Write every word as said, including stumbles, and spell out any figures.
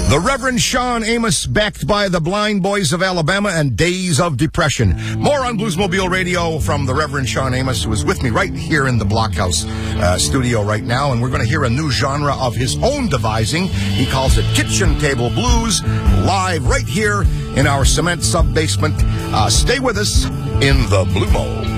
The Reverend Sean Amos, backed by the Blind Boys of Alabama and Days of Depression. More on Bluesmobile Radio from the Reverend Sean Amos, who is with me right here in the Blockhouse uh, studio right now. And we're going to hear a new genre of his own devising. He calls it Kitchen Table Blues, live right here in our cement sub-basement. Uh, stay with us in the Blue Mo.